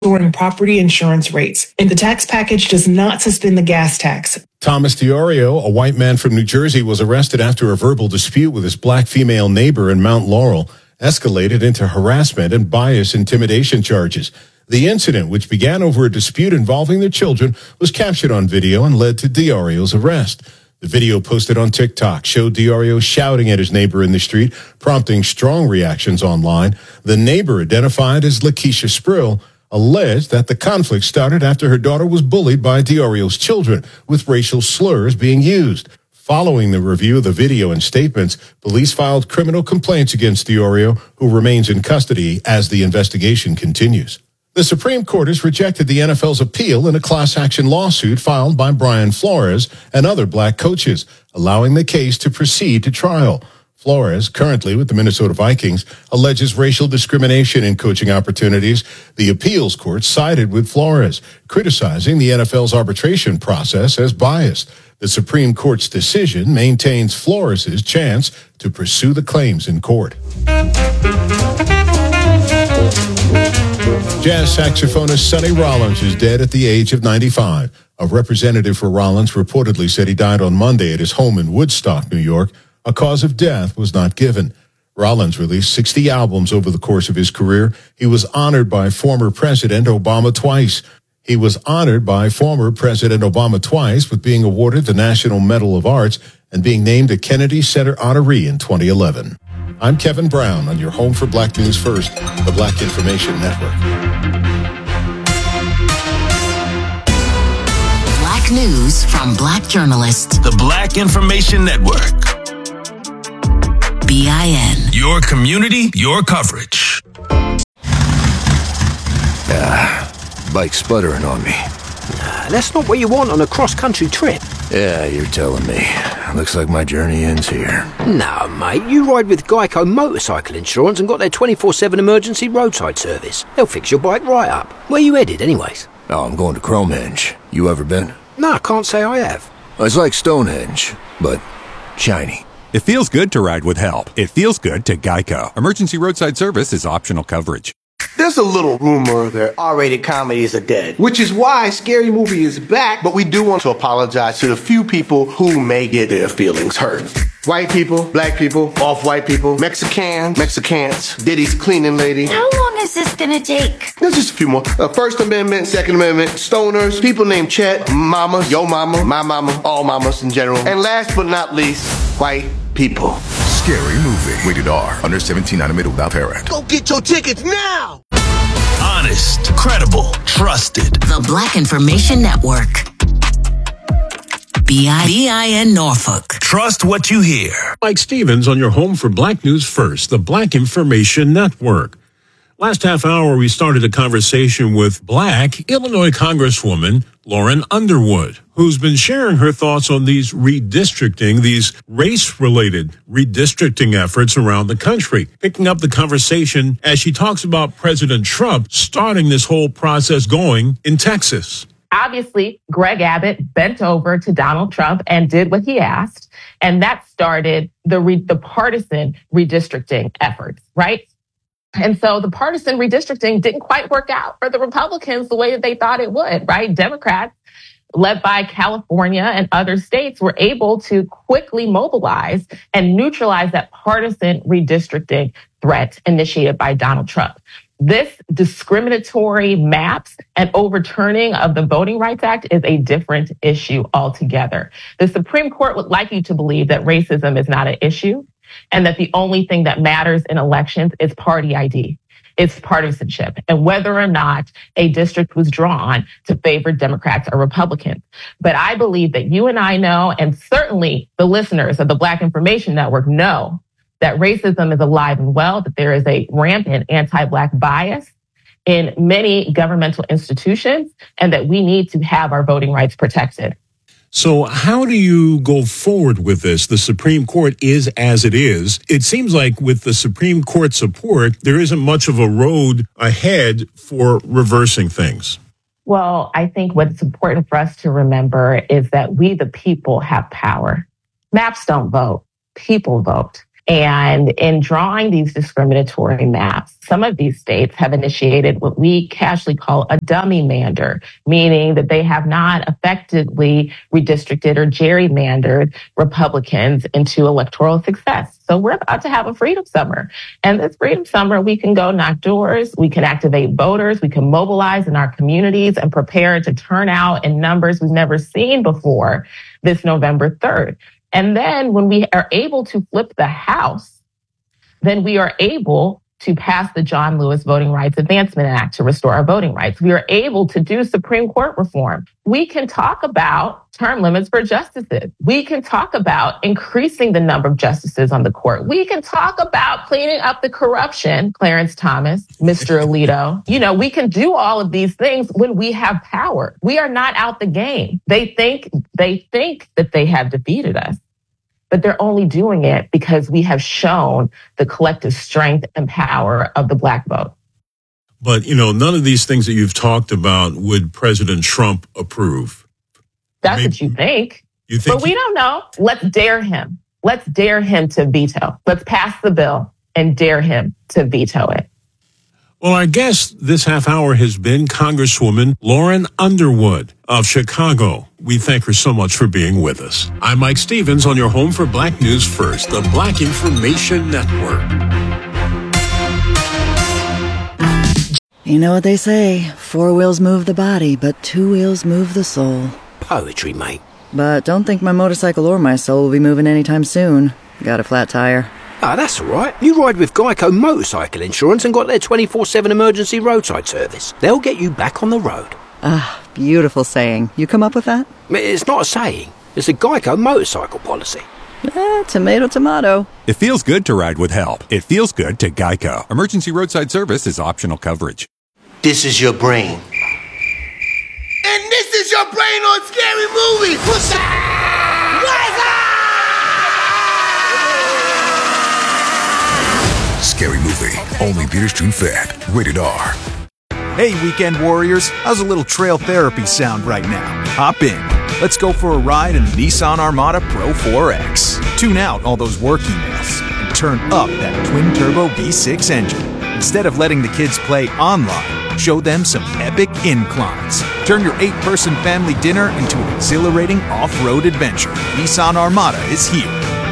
soaring property insurance rates, and the tax package does not suspend the gas tax. Thomas DiOrio, a white man from New Jersey, was arrested after a verbal dispute with his black female neighbor in Mount Laurel escalated into harassment and bias intimidation charges. The incident, which began over a dispute involving their children, was captured on video and led to DiOrio's arrest. The video posted on TikTok showed DiOrio shouting at his neighbor in the street, prompting strong reactions online. The neighbor, identified as Lakeisha Sprill, alleged that the conflict started after her daughter was bullied by DiOrio's children, with racial slurs being used. Following the review of the video and statements, police filed criminal complaints against DiOrio, who remains in custody as the investigation continues. The Supreme Court has rejected the NFL's appeal in a class action lawsuit filed by Brian Flores and other black coaches, allowing the case to proceed to trial. Flores, currently with the Minnesota Vikings, alleges racial discrimination in coaching opportunities. The appeals court sided with Flores, criticizing the NFL's arbitration process as biased. The Supreme Court's decision maintains Flores' chance to pursue the claims in court. Jazz saxophonist Sonny Rollins is dead at the age of 95. A representative for Rollins reportedly said he died on Monday at his home in Woodstock, New York. A cause of death was not given. Rollins released 60 albums over the course of his career. He was honored by former President Obama twice. With being awarded the National Medal of Arts and being named a Kennedy Center honoree in 2011. I'm Kevin Brown on your home for Black News First, the Black Information Network. Black news from Black journalists. The Black Information Network. BIN. Your community, your coverage. Bike sputtering on me. That's not what you want on a cross-country trip. Yeah, you're telling me. Looks like my journey ends here. No, mate, you ride with Geico Motorcycle Insurance and got their 24/7 emergency roadside service. They'll fix your bike right up. Where you headed, anyways? Oh, I'm going to Cromehenge. You ever been? No, I can't say I have. It's like Stonehenge, but shiny. It feels good to ride with help. It feels good to Geico. Emergency roadside service is optional coverage. There's a little rumor that R-rated comedies are dead, which is why Scary Movie is back, but we do want to apologize to the few people who may get their feelings hurt. White people, black people, off-white people, Mexicans, Diddy's cleaning lady. How long is this gonna take? There's just a few more. First Amendment, Second Amendment, stoners, people named Chet, mamas, yo mama, my mama, all mamas in general. And last but not least, white people. Scary Movie. Rated R. Under 17, animated without parent. Go get your tickets now! Honest, credible, trusted. The Black Information Network. BIN Norfolk. Trust what you hear. Mike Stevens on your home for Black News First, the Black Information Network. Last half hour, we started a conversation with Black Illinois Congresswoman Lauren Underwood, who's been sharing her thoughts on these redistricting, these race-related redistricting efforts around the country. Picking up the conversation as she talks about President Trump starting this whole process going in Texas. Obviously, Greg Abbott bent over to Donald Trump and did what he asked, and that started the partisan redistricting efforts, right? And so the partisan redistricting didn't quite work out for the Republicans the way that they thought it would, right? Democrats, led by California and other states, were able to quickly mobilize and neutralize that partisan redistricting threat initiated by Donald Trump. This discriminatory maps and overturning of the Voting Rights Act is a different issue altogether. The Supreme Court would like you to believe that racism is not an issue and that the only thing that matters in elections is party ID. It's partisanship and whether or not a district was drawn to favor Democrats or Republicans. But I believe that you and I know, and certainly the listeners of the Black Information Network know, that racism is alive and well, that there is a rampant anti-Black bias in many governmental institutions, and that we need to have our voting rights protected. So how do you go forward with this? The Supreme Court is as it is. It seems like with the Supreme Court support, there isn't much of a road ahead for reversing things. Well, I think what's important for us to remember is that we, the people, have power. Maps don't vote. People vote. And in drawing these discriminatory maps, some of these states have initiated what we casually call a dummy mander, meaning that they have not effectively redistricted or gerrymandered Republicans into electoral success. So we're about to have a Freedom Summer. And this Freedom Summer, we can go knock doors, we can activate voters, we can mobilize in our communities and prepare to turn out in numbers we've never seen before this November 3rd. And then when we are able to flip the House, then we are able to pass the John Lewis Voting Rights Advancement Act to restore our voting rights. We are able to do Supreme Court reform. We can talk about term limits for justices. We can talk about increasing the number of justices on the court. We can talk about cleaning up the corruption, Clarence Thomas, Mr. Alito. We can do all of these things when we have power. We are not out the game. They think that they have defeated us, but they're only doing it because we have shown the collective strength and power of the Black vote. But, none of these things that you've talked about would President Trump approve. That's what you think. But we don't know. Let's dare him. Let's dare him to veto. Let's pass the bill and dare him to veto it. Well, our guest this half hour has been Congresswoman Lauren Underwood of Chicago. We thank her so much for being with us. I'm Mike Stevens on your home for Black News First, the Black Information Network. You know what they say, 4 wheels move the body, but 2 wheels move the soul. Poetry, mate. But don't think my motorcycle or my soul will be moving anytime soon. Got a flat tire. Ah, that's all right. You ride with Geico Motorcycle Insurance and got their 24/7 emergency roadside service. They'll get you back on the road. Ah, beautiful saying. You come up with that? It's not a saying. It's a Geico motorcycle policy. Tomato, tomato. It feels good to ride with help. It feels good to Geico. Emergency roadside service is optional coverage. This is your brain. And this is your brain on Scary Movie. What's Scary Movie. Only theaters June 5th. Rated R. Hey, weekend warriors. How's a little trail therapy sound right now? Hop in. Let's go for a ride in the Nissan Armada Pro 4X. Tune out all those work emails and turn up that twin-turbo V6 engine. Instead of letting the kids play online, show them some epic inclines. Turn your 8-person family dinner into an exhilarating off-road adventure. Nissan Armada is here.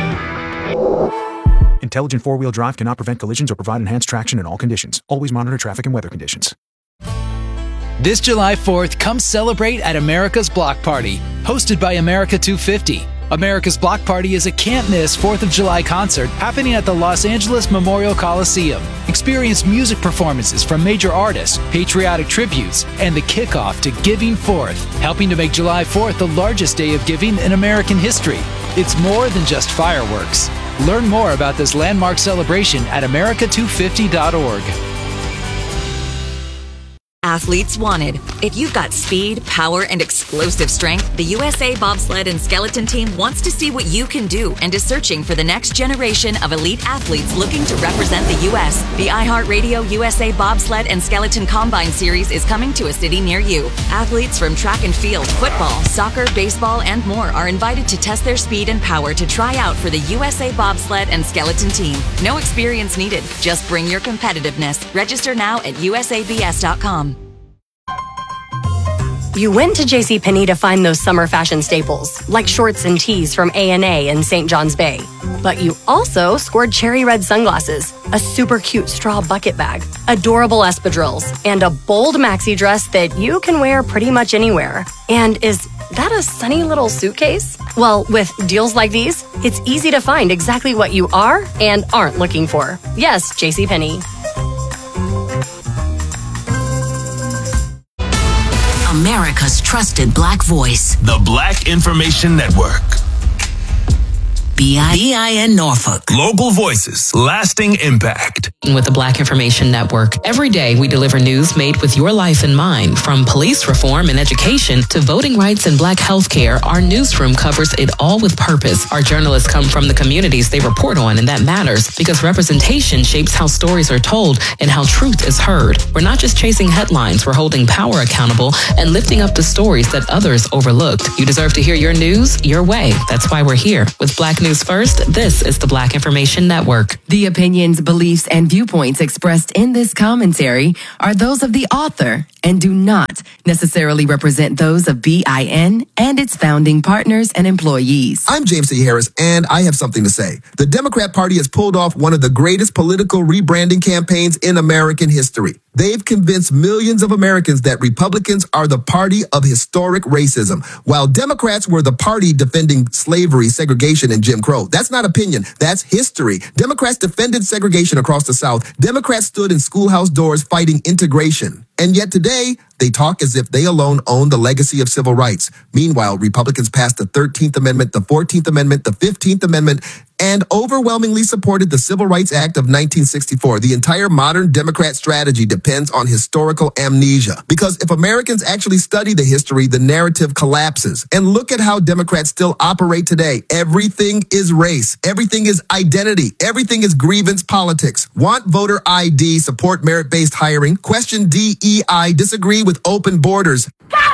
Intelligent 4-wheel drive cannot prevent collisions or provide enhanced traction in all conditions. Always monitor traffic and weather conditions. This July 4th, come celebrate at America's Block Party, hosted by America 250. America's Block Party is a can't-miss 4th of July concert happening at the Los Angeles Memorial Coliseum. Experience music performances from major artists, patriotic tributes, and the kickoff to Giving Forth, helping to make July 4th the largest day of giving in American history. It's more than just fireworks. Learn more about this landmark celebration at america250.org. Athletes wanted. If you've got speed, power, and explosive strength, the USA Bobsled and Skeleton Team wants to see what you can do and is searching for the next generation of elite athletes looking to represent the U.S. The iHeartRadio USA Bobsled and Skeleton Combine Series is coming to a city near you. Athletes from track and field, football, soccer, baseball, and more are invited to test their speed and power to try out for the USA Bobsled and Skeleton Team. No experience needed. Just bring your competitiveness. Register now at usabs.com. You went to JCPenney to find those summer fashion staples, like shorts and tees from A&A and St. John's Bay. But you also scored cherry red sunglasses, a super cute straw bucket bag, adorable espadrilles, and a bold maxi dress that you can wear pretty much anywhere. And is that a sunny little suitcase? Well, with deals like these, it's easy to find exactly what you are and aren't looking for. Yes, JCPenney. America's trusted Black voice. The Black Information Network. BIN Norfolk. Local voices, lasting impact. With the Black Information Network, every day we deliver news made with your life in mind. From police reform and education to voting rights and Black healthcare, our newsroom covers it all with purpose. Our journalists come from the communities they report on, and that matters because representation shapes how stories are told and how truth is heard. We're not just chasing headlines, we're holding power accountable and lifting up the stories that others overlooked. You deserve to hear your news your way. That's why we're here with Black News News First, this is the Black Information Network. The opinions, beliefs, and viewpoints expressed in this commentary are those of the author and do not necessarily represent those of BIN and its founding partners and employees. I'm James T. Harris, and I have something to say. The Democrat Party has pulled off one of the greatest political rebranding campaigns in American history. They've convinced millions of Americans that Republicans are the party of historic racism, while Democrats were the party defending slavery, segregation, and Jim Crow. That's not opinion. That's history. Democrats defended segregation across the South. Democrats stood in schoolhouse doors fighting integration. And yet today, they talk as if they alone own the legacy of civil rights. Meanwhile, Republicans passed the 13th Amendment, the 14th Amendment, the 15th Amendment, and overwhelmingly supported the Civil Rights Act of 1964. The entire modern Democrat strategy depends on historical amnesia. Because if Americans actually study the history, the narrative collapses. And look at how Democrats still operate today. Everything is race. Everything is identity. Everything is grievance politics. Want voter ID, support merit-based hiring, question DEI, disagree with open borders.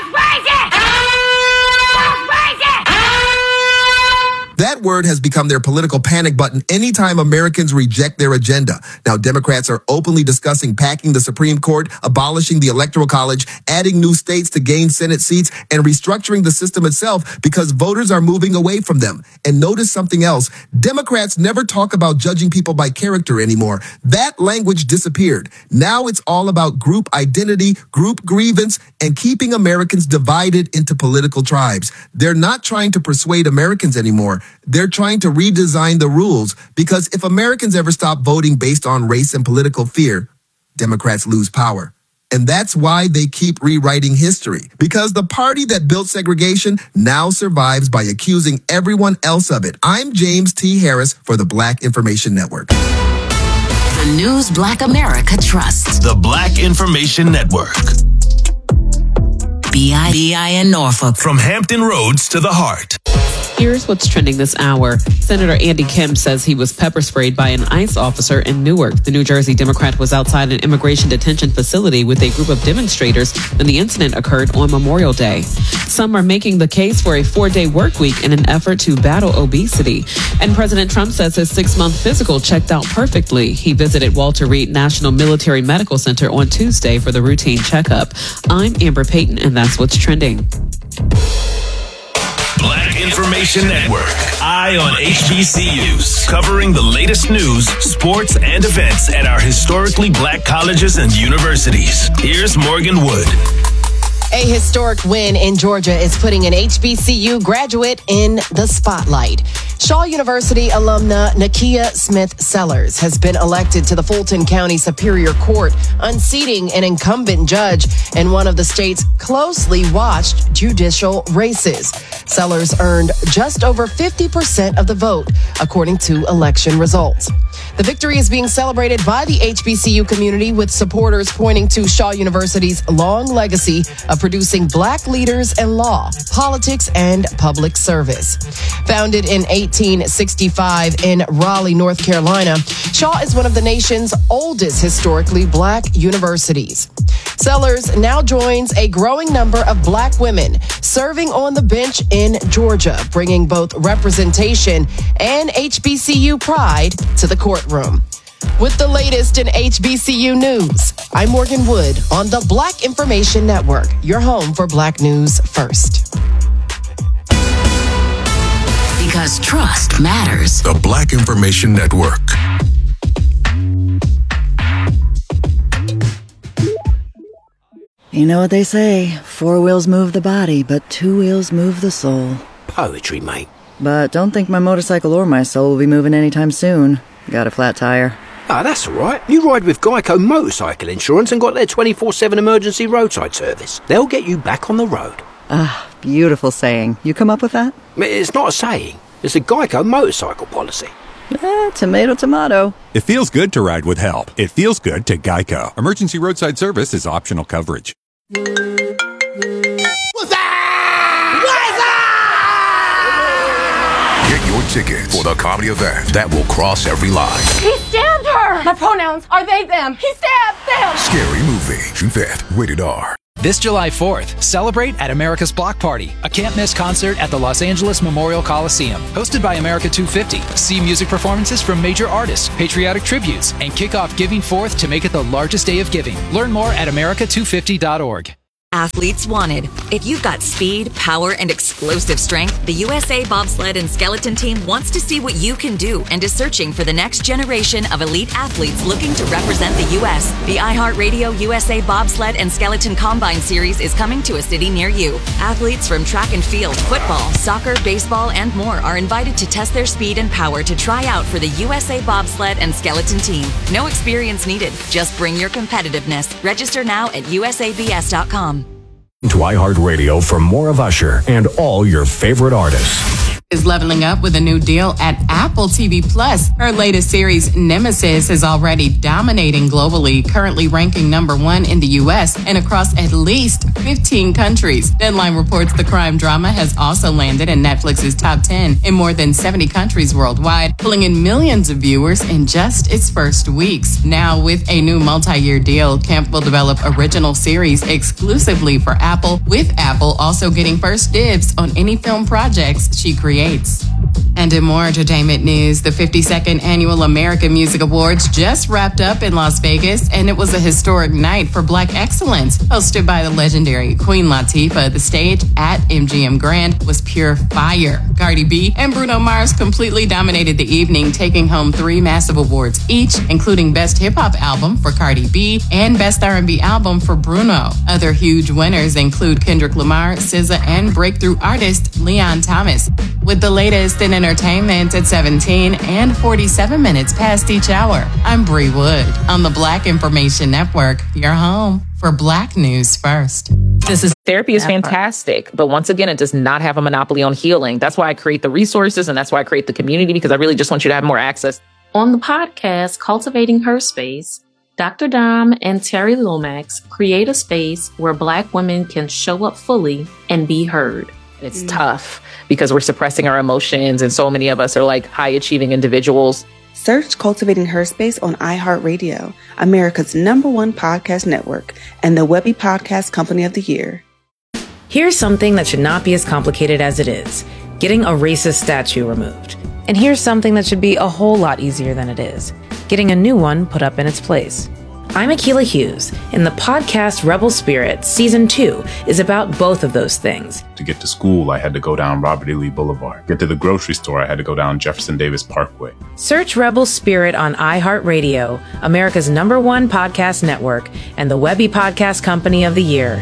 That word has become their political panic button anytime Americans reject their agenda. Now, Democrats are openly discussing packing the Supreme Court, abolishing the Electoral College, adding new states to gain Senate seats, and restructuring the system itself because voters are moving away from them. And notice something else. Democrats never talk about judging people by character anymore. That language disappeared. Now it's all about group identity, group grievance, and keeping Americans divided into political tribes. They're not trying to persuade Americans anymore. They're trying to redesign the rules because if Americans ever stop voting based on race and political fear, Democrats lose power. And that's why they keep rewriting history, because the party that built segregation now survives by accusing everyone else of it. I'm James T. Harris for the Black Information Network. The news Black America trusts. The Black Information Network. BIN Norfolk. From Hampton Roads to the heart. Here's what's trending this hour. Senator Andy Kim says he was pepper sprayed by an ICE officer in Newark. The New Jersey Democrat was outside an immigration detention facility with a group of demonstrators when the incident occurred on Memorial Day. Some are making the case for a 4-day work week in an effort to battle obesity. And President Trump says his 6-month physical checked out perfectly. He visited Walter Reed National Military Medical Center on Tuesday for the routine checkup. I'm Amber Payton, and that's what's trending. Black Information Network. Eye on HBCUs. Covering the latest news, sports, and events at our historically black colleges and universities. Here's Morgan Wood. A historic win in Georgia is putting an HBCU graduate in the spotlight. Shaw University alumna Nakia Smith Sellers has been elected to the Fulton County Superior Court, unseating an incumbent judge in one of the state's closely watched judicial races. Sellers earned just over 50% of the vote, according to election results. The victory is being celebrated by the HBCU community, with supporters pointing to Shaw University's long legacy of producing black leaders in law, politics, and public service. Founded in 1865 in Raleigh, North Carolina, Shaw is one of the nation's oldest historically black universities. Sellers now joins a growing number of black women serving on the bench in Georgia, bringing both representation and HBCU pride to the courtroom. With the latest in HBCU news, I'm Morgan Wood on the Black Information Network, your home for Black News First. Because trust matters. The Black Information Network. You know what they say, 4 wheels move the body, but 2 wheels move the soul. Poetry, mate. But don't think my motorcycle or my soul will be moving anytime soon. Got a flat tire. Ah, that's all right. You ride with Geico Motorcycle Insurance and got their 24/7 emergency roadside service. They'll get you back on the road. Ah, beautiful saying. You come up with that? It's not a saying. It's a Geico motorcycle policy. Tomato, tomato. It feels good to ride with help. It feels good to Geico. Emergency roadside service is optional coverage. What's that? Get your tickets for the comedy event that will cross every line. He stabbed her! My pronouns are they, them. He stabbed them! Scary Movie, June 5th, rated R. This July 4th, celebrate at America's Block Party, a can't-miss concert at the Los Angeles Memorial Coliseum. Hosted by America 250. See music performances from major artists, patriotic tributes, and kick off Giving Forth to make it the largest day of giving. Learn more at america250.org. Athletes wanted. If you've got speed, power, and explosive strength, the USA Bobsled and Skeleton Team wants to see what you can do and is searching for the next generation of elite athletes looking to represent the U.S. The iHeartRadio USA Bobsled and Skeleton Combine Series is coming to a city near you. Athletes from track and field, football, soccer, baseball, and more are invited to test their speed and power to try out for the USA Bobsled and Skeleton Team. No experience needed. Just bring your competitiveness. Register now at usabs.com. To iHeartRadio for more of Usher and all your favorite artists. Is leveling up with a new deal at Apple TV Plus. Her latest series, Nemesis, is already dominating globally, currently ranking #1 in the U.S. and across at least 15 countries. Deadline reports the crime drama has also landed in Netflix's top 10 in more than 70 countries worldwide, pulling in millions of viewers in just its first weeks. Now, with a new multi-year deal, Kemp will develop original series exclusively for Apple, with Apple also getting first dibs on any film projects she creates. And in more entertainment news, the 52nd Annual American Music Awards just wrapped up in Las Vegas, and it was a historic night for Black excellence. Hosted by the legendary Queen Latifah, the stage at MGM Grand was pure fire. Cardi B and Bruno Mars completely dominated the evening, taking home 3 massive awards each, including Best Hip Hop Album for Cardi B and Best R&B Album for Bruno. Other huge winners include Kendrick Lamar, SZA, and breakthrough artist Leon Thomas. With the latest in entertainment at 17 and 47 minutes past each hour, I'm Bree Wood on the Black Information Network, your home for Black News First. Therapy is fantastic, but once again, it does not have a monopoly on healing. That's why I create the resources, and that's why I create the community, because I really just want you to have more access. On the podcast, Cultivating Her Space, Dr. Dom and Terry Lomax create a space where Black women can show up fully and be heard. It's tough because we're suppressing our emotions, and so many of us are like high-achieving individuals. Search Cultivating Her Space on iHeartRadio, America's #1 podcast network, and the Webby Podcast Company of the Year. Here's something that should not be as complicated as it is: getting a racist statue removed. And here's something that should be a whole lot easier than it is: getting a new one put up in its place. I'm Akilah Hughes, and the podcast Rebel Spirit Season 2 is about both of those things. To get to school, I had to go down Robert E. Lee Boulevard. Get to the grocery store, I had to go down Jefferson Davis Parkway. Search Rebel Spirit on iHeartRadio, America's #1 podcast network, and the Webby Podcast Company of the Year.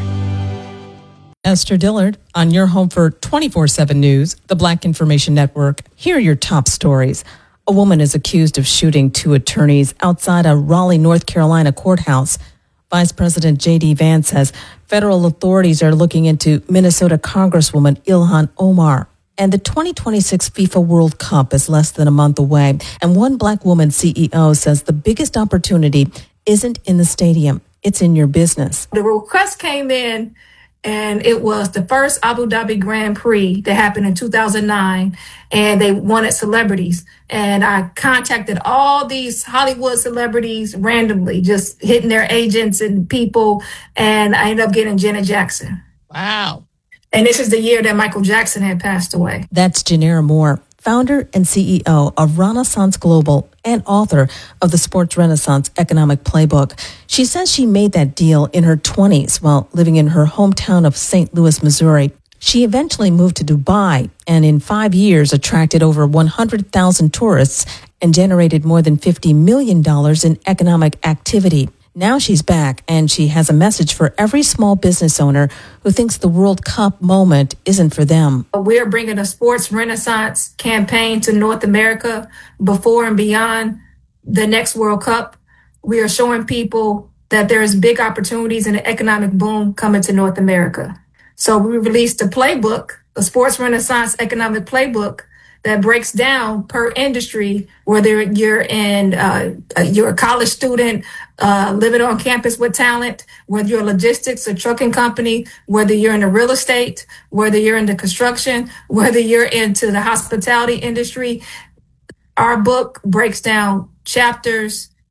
Esther Dillard on your home for 24/7 News, the Black Information Network. Here are your top stories. A woman is accused of shooting 2 attorneys outside a Raleigh, North Carolina courthouse. Vice President J.D. Vance says federal authorities are looking into Minnesota Congresswoman Ilhan Omar. And the 2026 FIFA World Cup is less than a month away. And one Black woman CEO says the biggest opportunity isn't in the stadium, it's in your business. The request came in, and it was the first Abu Dhabi Grand Prix that happened in 2009, and they wanted celebrities. And I contacted all these Hollywood celebrities randomly, just hitting their agents and people, and I ended up getting Janet Jackson. Wow. And this is the year that Michael Jackson had passed away. That's Janera Moore, founder and CEO of Renaissance Global and author of the Sports Renaissance Economic Playbook. She says she made that deal in her 20s while living in her hometown of St. Louis, Missouri. She eventually moved to Dubai and in 5 years attracted over 100,000 tourists and generated more than $50 million in economic activity. Now she's back, and she has a message for every small business owner who thinks the World Cup moment isn't for them. We're bringing a sports renaissance campaign to North America before and beyond the next World Cup. We are showing people that there's big opportunities and an economic boom coming to North America. So we released a playbook, a sports renaissance economic playbook, that breaks down per industry, whether you're you're a college student living on campus with talent, whether you're a logistics or trucking company, whether you're in the real estate, whether you're in the construction, whether you're into the hospitality industry. Our book breaks down chapters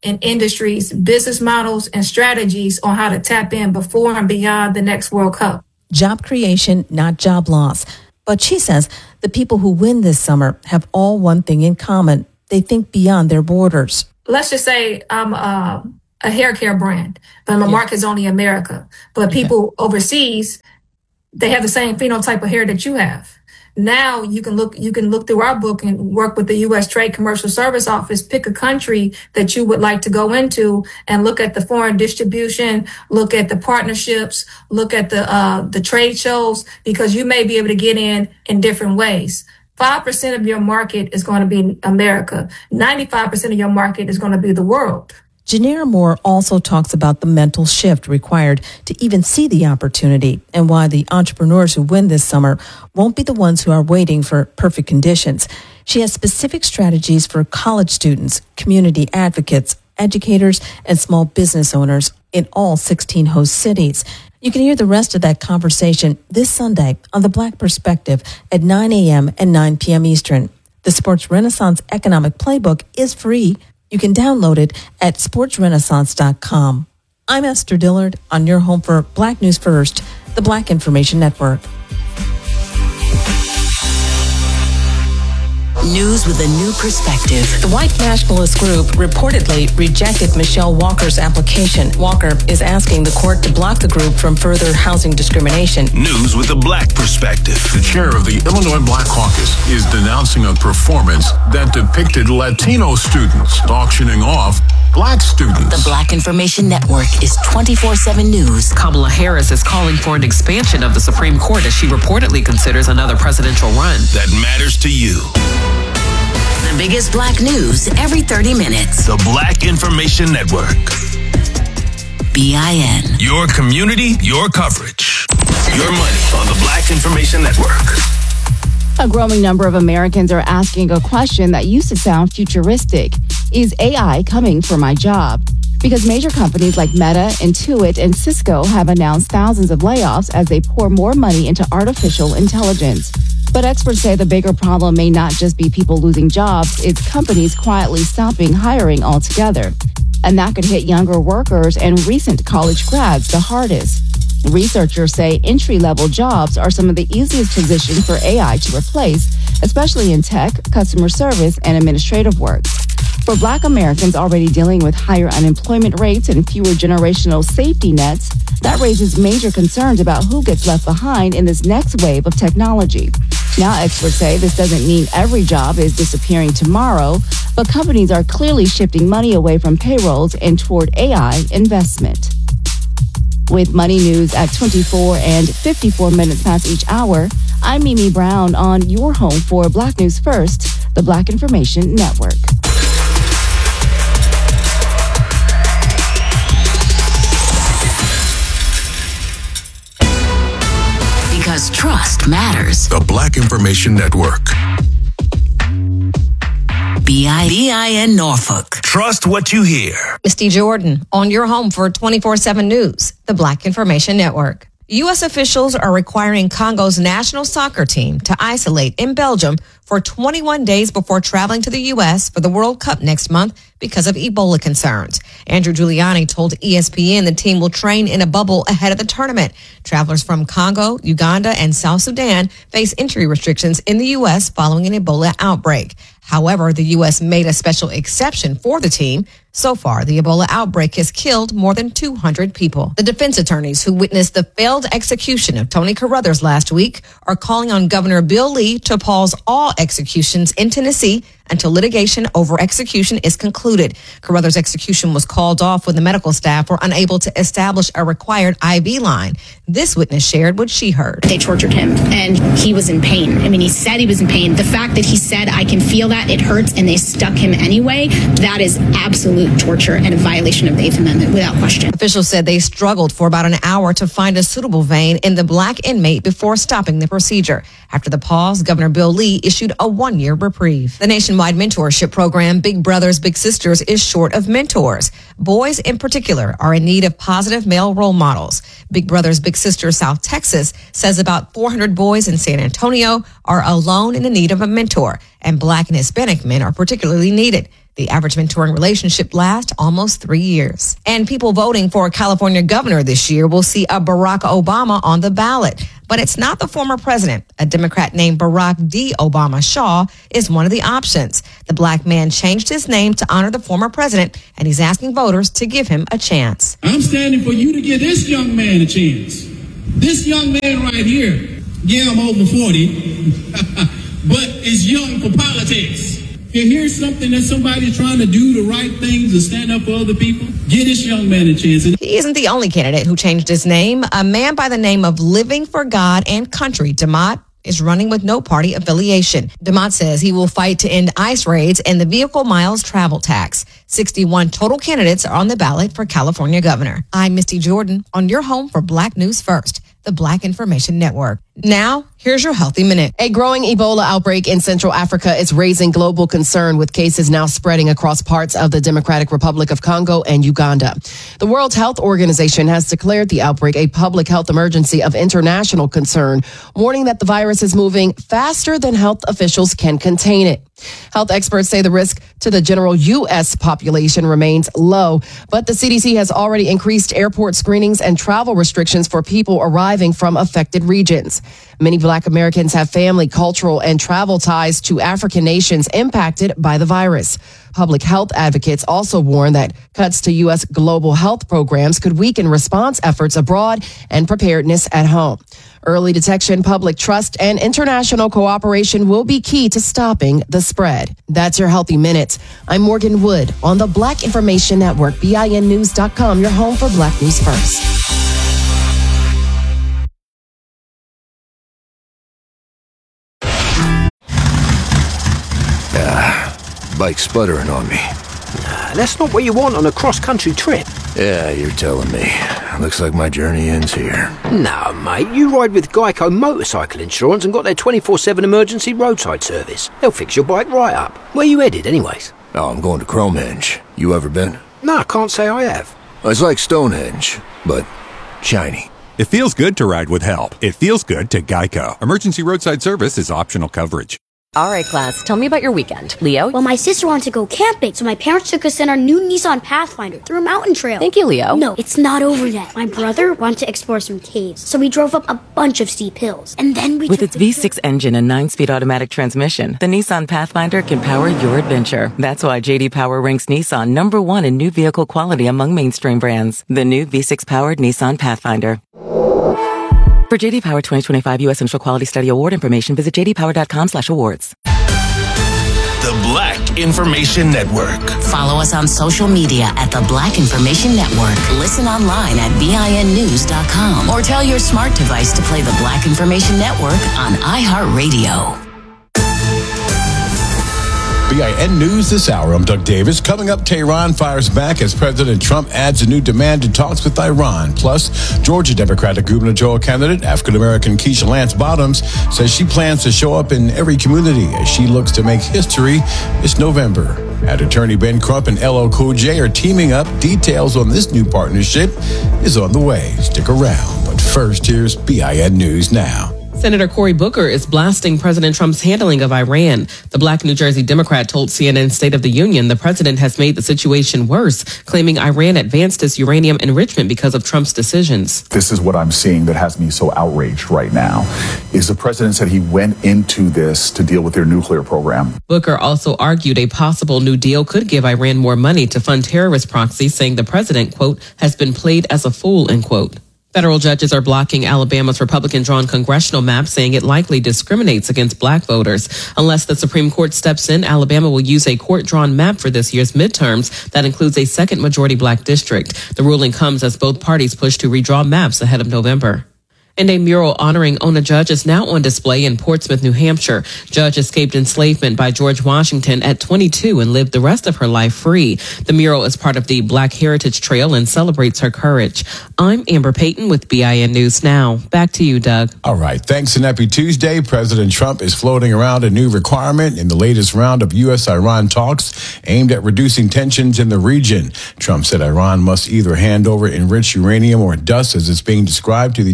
in industries, business models, and strategies on how to tap in before and beyond the next World Cup. Job creation, not job loss. But she says the people who win this summer have all one thing in common. They think beyond their borders. Let's just say I'm a hair care brand, but my market is only America. But people overseas, they have the same phenotype of hair that you have. Now you can look through our book and work with the U.S. Trade Commercial Service Office, pick a country that you would like to go into and look at the foreign distribution, look at the partnerships, look at the trade shows, because you may be able to get in different ways. 5% of your market is going to be America. 95% of your market is going to be the world. Janera Moore also talks about the mental shift required to even see the opportunity and why the entrepreneurs who win this summer won't be the ones who are waiting for perfect conditions. She has specific strategies for college students, community advocates, educators, and small business owners in all 16 host cities. You can hear the rest of that conversation this Sunday on The Black Perspective at 9 a.m. and 9 p.m. Eastern. The Sports Renaissance Economic Playbook is free. You can download it at sportsrenaissance.com. I'm Esther Dillard on your home for Black News First, the Black Information Network. News with a new perspective. The white nationalist group reportedly rejected Michelle Walker's application. Walker is asking the court to block the group from further housing discrimination. News with a black perspective. The chair of the Illinois Black Caucus is denouncing a performance that depicted Latino students auctioning off black students. The Black Information Network is 24/7 news. Kamala Harris is calling for an expansion of the Supreme Court as she reportedly considers another presidential run. That matters to you. The biggest black news every 30 minutes. The Black Information Network. BIN. Your community, your coverage. Your money on the Black Information Network. A growing number of Americans are asking a question that used to sound futuristic. Is AI coming for my job? Because major companies like Meta, Intuit, and Cisco have announced thousands of layoffs as they pour more money into artificial intelligence. But experts say the bigger problem may not just be people losing jobs, it's companies quietly stopping hiring altogether. And that could hit younger workers and recent college grads the hardest. Researchers say entry-level jobs are some of the easiest positions for AI to replace, especially in tech, customer service, and administrative work. For Black Americans already dealing with higher unemployment rates and fewer generational safety nets, that raises major concerns about who gets left behind in this next wave of technology. Now, experts say this doesn't mean every job is disappearing tomorrow, but companies are clearly shifting money away from payrolls and toward AI investment. With Money News at 24 and 54 minutes past each hour, I'm Mimi Brown on your home for Black News First, the Black Information Network. Because trust matters. The Black Information Network. BIN Norfolk. Trust what you hear. Misty Jordan on your home for 24/7 News, the Black Information Network. U.S. officials are requiring Congo's national soccer team to isolate in Belgium for 21 days before traveling to the U.S. for the World Cup next month because of Ebola concerns. Andrew Giuliani told ESPN the team will train in a bubble ahead of the tournament. Travelers from Congo, Uganda, and South Sudan face entry restrictions in the U.S. following an Ebola outbreak. However, the U.S. made a special exception for the team. So far, the Ebola outbreak has killed more than 200 people. The defense attorneys who witnessed the failed execution of Tony Carruthers last week are calling on Governor Bill Lee to pause all executions in Tennessee until litigation over execution is concluded. Carruthers' execution was called off when the medical staff were unable to establish a required IV line. This witness shared what she heard. They tortured him, and he was in pain. I mean, he said he was in pain. The fact that he said, I can feel that, it hurts, and they stuck him anyway, that is absolute torture and a violation of the Eighth Amendment, without question. Officials said they struggled for about an hour to find a suitable vein in the black inmate before stopping the procedure. After the pause, Governor Bill Lee issued a one-year reprieve. The nationwide mentorship program, Big Brothers Big Sisters, is short of mentors. Boys in particular are in need of positive male role models. Big Brothers Big Sisters South Texas says about 400 boys in San Antonio are alone and in need of a mentor, and Black and Hispanic men are particularly needed. The average mentoring relationship lasts almost 3 years. And people voting for California governor this year will see a Barack Obama on the ballot. But it's not the former president. A Democrat named Barack D. Obama Shaw is one of the options. The black man changed his name to honor the former president, and he's asking voters to give him a chance. I'm standing for you to give this young man a chance. This young man right here, yeah, I'm over 40, but is young for politics. If you hear something that somebody's trying to do the right things and stand up for other people, give this young man a chance. He isn't the only candidate who changed his name. A man by the name of Living for God and Country, DeMott, is running with no party affiliation. DeMott says he will fight to end ICE raids and the vehicle miles travel tax. 61 total candidates are on the ballot for California governor. I'm Misty Jordan on your home for Black News First, the Black Information Network. Now, here's your Healthy Minute. A growing Ebola outbreak in Central Africa is raising global concern, with cases now spreading across parts of the Democratic Republic of Congo and Uganda. The World Health Organization has declared the outbreak a public health emergency of international concern, warning that the virus is moving faster than health officials can contain it. Health experts say the risk to the general U.S. population remains low, but the CDC has already increased airport screenings and travel restrictions for people arriving from affected regions. Many Black Americans have family, cultural, and travel ties to African nations impacted by the virus. Public health advocates also warn that cuts to U.S. global health programs could weaken response efforts abroad and preparedness at home. Early detection, public trust, and international cooperation will be key to stopping the spread. That's your Healthy Minute. I'm Morgan Wood on the Black Information Network, BINnews.com, your home for Black News First. Bike's sputtering on me. Nah, that's not what you want on a cross-country trip. Yeah, you're telling me. Looks like my journey ends here. No, mate, you ride with Geico Motorcycle Insurance and got their 24/7 emergency roadside service. They'll fix your bike right up. Where you headed, anyways? Oh, I'm going to Cromenge. You ever been? No, I can't say I have. It's like Stonehenge, but shiny. It feels good to ride with help. It feels good to Geico. Emergency roadside service is optional coverage. All right, class, tell me about your weekend. Leo? Well, my sister wanted to go camping, so my parents took us in our new Nissan Pathfinder through a mountain trail. Thank you, Leo. No, it's not over yet. My brother wanted to explore some caves, so we drove up a bunch of steep hills. And then we With its V6 engine and 9-speed automatic transmission, the Nissan Pathfinder can power your adventure. That's why J.D. Power ranks Nissan #1 in new vehicle quality among mainstream brands. The new V6-powered Nissan Pathfinder. For J.D. Power 2025 U.S. Central Quality Study Award information, visit jdpower.com/awards. The Black Information Network. Follow us on social media at The Black Information Network. Listen online at BINnews.com or tell your smart device to play The Black Information Network on iHeartRadio. BIN News this hour. I'm Doug Davis. Coming up, Tehran fires back as President Trump adds a new demand to talks with Iran. Plus, Georgia Democratic gubernatorial candidate, African-American Keisha Lance Bottoms, says she plans to show up in every community as she looks to make history this November. And attorney Ben Crump and LL Cool J are teaming up. Details on this new partnership is on the way. Stick around. But first, here's BIN News Now. Senator Cory Booker is blasting President Trump's handling of Iran. The Black New Jersey Democrat told CNN State of the Union the president has made the situation worse, claiming Iran advanced its uranium enrichment because of Trump's decisions. This is what I'm seeing that has me so outraged right now, is the president said he went into this to deal with their nuclear program. Booker also argued a possible new deal could give Iran more money to fund terrorist proxies, saying the president, quote, has been played as a fool, end quote. Federal judges are blocking Alabama's Republican-drawn congressional map, saying it likely discriminates against black voters. Unless the Supreme Court steps in, Alabama will use a court-drawn map for this year's midterms that includes a second majority black district. The ruling comes as both parties push to redraw maps ahead of November. And a mural honoring Ona Judge is now on display in Portsmouth, New Hampshire. Judge escaped enslavement by George Washington at 22 and lived the rest of her life free. The mural is part of the Black Heritage Trail and celebrates her courage. I'm Amber Payton with BIN News Now. Back to you, Doug. All right. Thanks and happy Tuesday. President Trump is floating around a new requirement in the latest round of U.S.-Iran talks aimed at reducing tensions in the region. Trump said Iran must either hand over enriched uranium or dust, as it's being described, to the United States,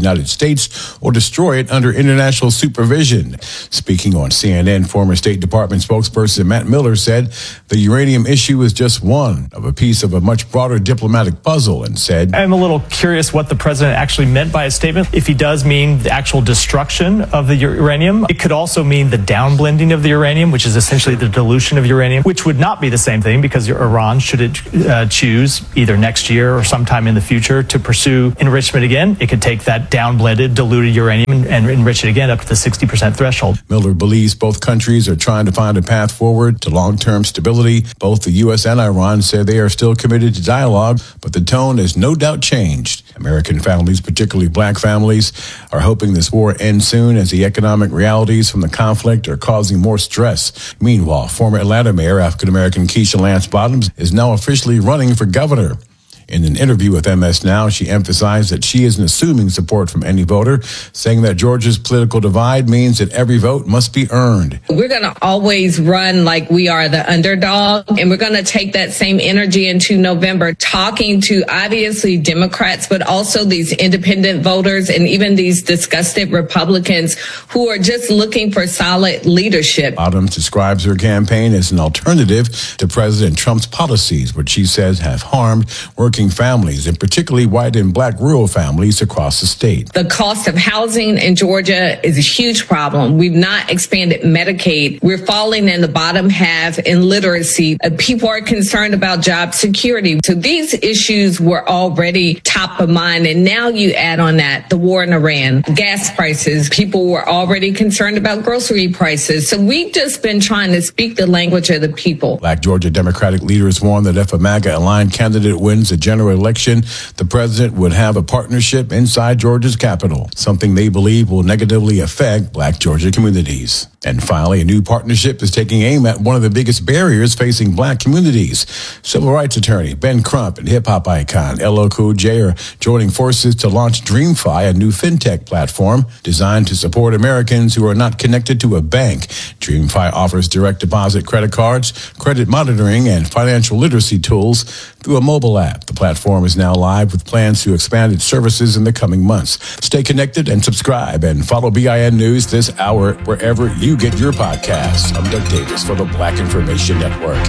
States or destroy it under international supervision. Speaking on CNN, former State Department spokesperson Matt Miller said the uranium issue is just one of a piece of a much broader diplomatic puzzle and said, I'm a little curious what the president actually meant by his statement. If he does mean the actual destruction of the uranium, it could also mean the downblending of the uranium, which is essentially the dilution of uranium, which would not be the same thing because Iran, should it choose either next year or sometime in the future to pursue enrichment again, it could take that downblended, diluted uranium and enrich it again up to the 60% threshold. Miller believes both countries are trying to find a path forward to long-term stability. Both the U.S. and Iran said they are still committed to dialogue, but the tone has no doubt changed. American families, particularly black families, are hoping this war ends soon as the economic realities from the conflict are causing more stress. Meanwhile, former Atlanta Mayor, African-American Keisha Lance Bottoms, is now officially running for governor. In an interview with MS Now, she emphasized that she isn't assuming support from any voter, saying that Georgia's political divide means that every vote must be earned. We're going to always run like we are the underdog, and we're going to take that same energy into November, talking to obviously Democrats, but also these independent voters and even these disgusted Republicans who are just looking for solid leadership. Bottoms describes her campaign as an alternative to President Trump's policies, which she says have harmed working families, and particularly white and black rural families across the state. The cost of housing in Georgia is a huge problem. We've not expanded Medicaid. We're falling in the bottom half in literacy. People are concerned about job security. So these issues were already top of mind. And now you add on that the war in Iran, gas prices. People were already concerned about grocery prices. So we've just been trying to speak the language of the people. Black Georgia Democratic leaders warned that if a MAGA-aligned candidate wins the general election, the president would have a partnership inside Georgia's capital, something they believe will negatively affect black Georgia communities. And finally, a new partnership is taking aim at one of the biggest barriers facing black communities. Civil rights attorney Ben Crump and hip-hop icon LL Cool J are joining forces to launch DreamFi, a new fintech platform designed to support Americans who are not connected to a bank. DreamFi offers direct deposit credit cards, credit monitoring, and financial literacy tools through a mobile app. The platform is now live with plans to expand its services in the coming months. Stay connected and subscribe and follow BIN News this hour wherever you get your podcasts. I'm Doug Davis for the Black Information Network.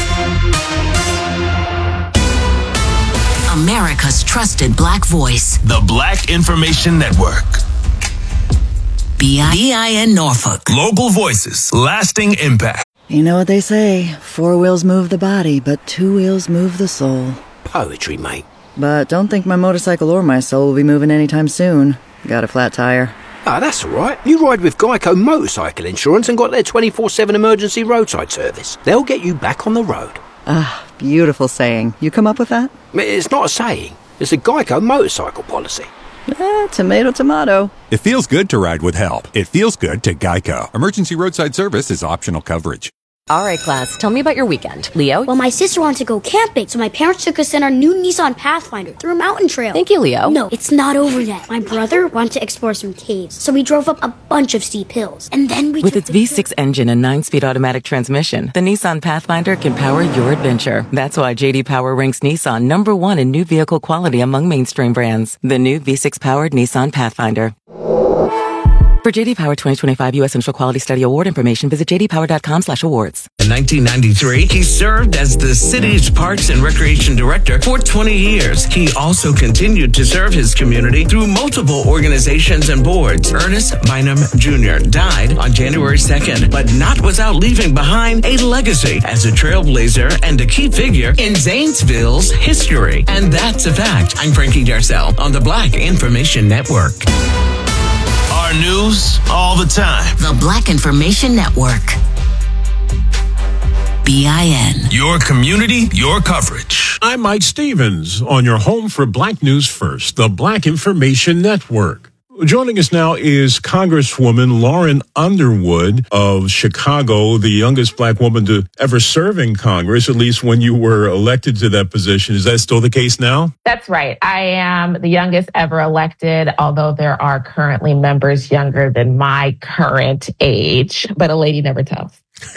America's trusted black voice. The Black Information Network. BIN Norfolk. Local voices, lasting impact. You know what they say, 4 wheels move the body, but 2 wheels move the soul. Poetry, mate. But don't think my motorcycle or my soul will be moving anytime soon. Got a flat tire. Ah, that's all right. You ride with Geico Motorcycle Insurance and got their 24/7 emergency roadside service. They'll get you back on the road. Ah, beautiful saying. You come up with that? It's not a saying. It's a Geico motorcycle policy. Tomato, tomato. It feels good to ride with help. It feels good to Geico. Emergency roadside service is optional coverage. All right, class, tell me about your weekend. Leo? Well, my sister wanted to go camping, so my parents took us in our new Nissan Pathfinder through a mountain trail. Thank you, Leo. No, it's not over yet. My brother wanted to explore some caves, so we drove up a bunch of steep hills. And then we With its V6 engine and 9-speed automatic transmission, the Nissan Pathfinder can power your adventure. That's why J.D. Power ranks Nissan #1 in new vehicle quality among mainstream brands. The new V6-powered Nissan Pathfinder. For J.D. Power 2025 U.S. Initial Quality Study Award information, visit jdpower.com/awards. In 1993, he served as the city's Parks and Recreation Director for 20 years. He also continued to serve his community through multiple organizations and boards. Ernest Bynum Jr. died on January 2nd, but not without leaving behind a legacy as a trailblazer and a key figure in Zanesville's history. And that's a fact. I'm Frankie Darcell on the Black Information Network. Our news all the time. The Black Information Network. BIN. Your community, your coverage. I'm Mike Stevens on your home for Black News First, the Black Information Network. Joining us now is Congresswoman Lauren Underwood of Chicago, the youngest black woman to ever serve in Congress, at least when you were elected to that position. Is that still the case now? That's right. I am the youngest ever elected, although there are currently members younger than my current age, but a lady never tells.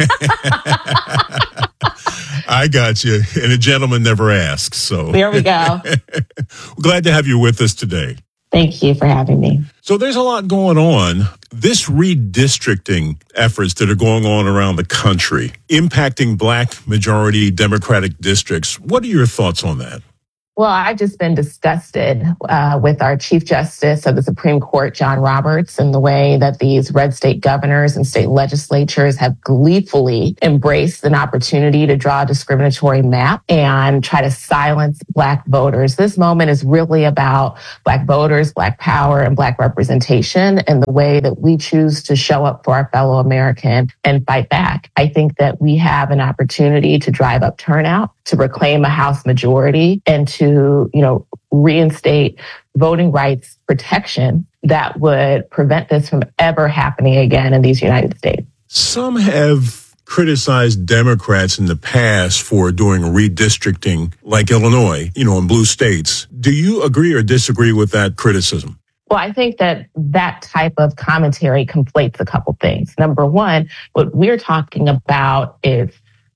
I got you. And a gentleman never asks. So there we go. Glad to have you with us today. Thank you for having me. So there's a lot going on. This redistricting efforts that are going on around the country, impacting black majority Democratic districts. What are your thoughts on that? Well, I've just been disgusted with our Chief Justice of the Supreme Court, John Roberts, and the way that these red state governors and state legislatures have gleefully embraced an opportunity to draw a discriminatory map and try to silence black voters. This moment is really about black voters, black power, and black representation, and the way that we choose to show up for our fellow American and fight back. I think that we have an opportunity to drive up turnout, to reclaim a House majority, and to reinstate voting rights protection that would prevent this from ever happening again in these United States. Some have criticized Democrats in the past for doing redistricting like Illinois, in blue states. Do you agree or disagree with that criticism? Well, I think that type of commentary conflates a couple things. Number one, what we're talking about is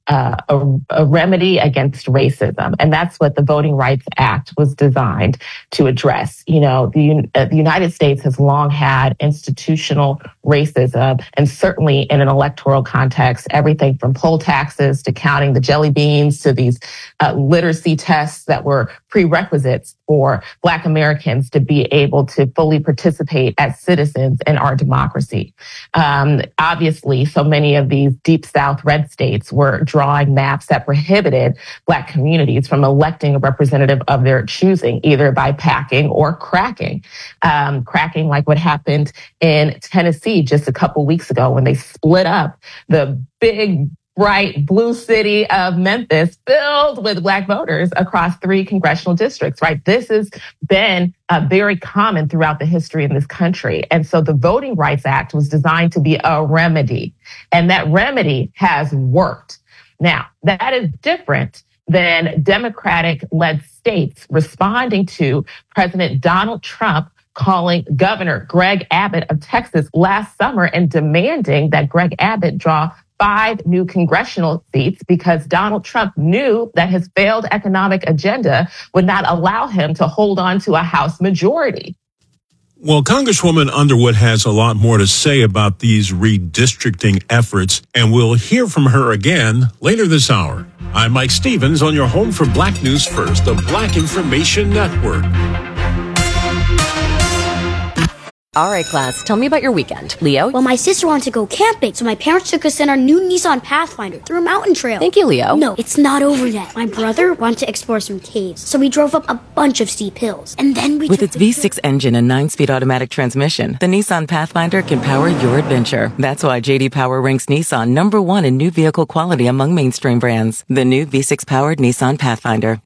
a remedy against racism. And that's what the Voting Rights Act was designed to address. The United States has long had institutional racism, and certainly in an electoral context, everything from poll taxes to counting the jelly beans to these literacy tests that were prerequisites for Black Americans to be able to fully participate as citizens in our democracy. Obviously, so many of these deep South red states were drawing maps that prohibited Black communities from electing a representative of their choosing, either by packing or cracking. Cracking like what happened in Tennessee just a couple weeks ago when they split up the big, bright blue city of Memphis filled with Black voters across 3 congressional districts, right? This has been very common throughout the history in this country. And so the Voting Rights Act was designed to be a remedy, and that remedy has worked. Now, that is different than Democratic-led states responding to President Donald Trump calling Governor Greg Abbott of Texas last summer and demanding that Greg Abbott draw 5 new congressional seats because Donald Trump knew that his failed economic agenda would not allow him to hold on to a House majority. Well, Congresswoman Underwood has a lot more to say about these redistricting efforts, and we'll hear from her again later this hour. I'm Mike Stevens on your home for Black News First, the Black Information Network. All right, class, tell me about your weekend. Leo? Well, my sister wanted to go camping, so my parents took us in our new Nissan Pathfinder through a mountain trail. Thank you, Leo. No, it's not over yet. My brother wanted to explore some caves, so we drove up a bunch of steep hills. And then we With its V6 engine and 9-speed automatic transmission, the Nissan Pathfinder can power your adventure. That's why J.D. Power ranks Nissan number 1 in new vehicle quality among mainstream brands. The new V6-powered Nissan Pathfinder.